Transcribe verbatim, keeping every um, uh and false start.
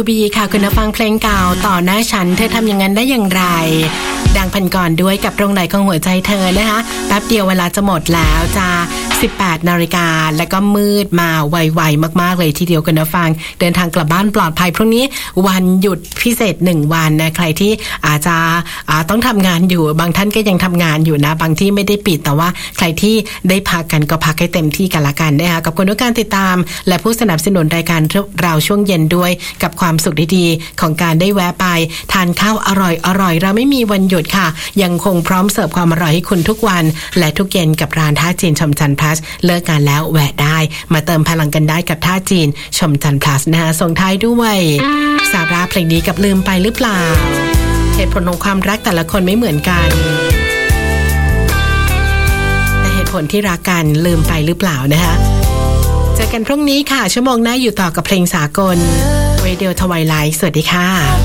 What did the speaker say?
บีค่ะคุณฟังเพลงเก่าต่อหน้าฉันเธอทำอย่างนั้นได้อย่างไรดังพันก่อนด้วยกับตรงไหนของหัวใจเธอนะคะแป๊บเดียวเวลาจะหมดแล้วจะสิบแปดนาฬิกาแล้วก็มืดมาไวๆมากๆเลยทีเดียวคุณฟังเดินทางกลับบ้านปลอดภัยพรุ่งนี้วันหยุดพิเศษหนึ่งวันนะใครที่อาจจะต้องทำงานอยู่บางท่านก็ยังทำงานอยู่นะบางที่ไม่ได้ปิดแต่ว่าใครที่ได้พักกันก็พักให้เต็มที่กันละกันนะคะกับคุณทุกการติดตามและผู้สนับสนุนรายการเราช่วงเย็นด้วยกับความสุขดีๆของการได้แวะไปทานข้าวอร่อยอร่อยเราไม่มีวันหยุดค่ะยังคงพร้อมเสิร์ฟความอร่อยให้คุณทุกวันและทุกเย็นกับร้านท่าจีนชมจันทร์พลัสเลิกงานแล้วแวะได้มาเติมพลังกันได้กับท่าจีนชมจันทร์พลัสนะคะส่งท้ายด้วยสาระเพลงนี้กับลืมไปหรือเปล่าเหตุผลของความรักแต่ละคนไม่เหมือนกันแต่เหตุผลที่รักกันลืมไปหรือเปล่านะคะเจอกันพรุ่งนี้ค่ะชั่วโมงหน้าอยู่ต่อกับเพลงสากลRadio Twilight สวัสดีค่ะ